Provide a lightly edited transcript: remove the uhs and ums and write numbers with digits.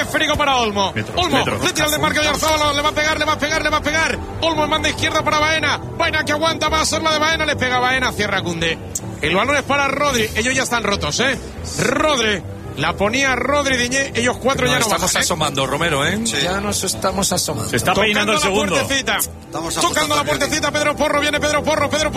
esférico para Olmo. Olmo, le tira el desmarque de Oyarzabal, le va a pegar. Olmo en banda izquierda para Baena. Baena que aguanta, va a ser la de Baena, le pega Baena, cierra Koundé. El balón es para Rodri, ellos ya están rotos, Rodri. La ponía Rodri Diñé, ellos cuatro ya no bajan. Estamos asomando, Romero, Sí. Ya nos estamos asomando. Se está peinando el segundo. Tocando la puertecita, Pedro Porro, viene Pedro Porro.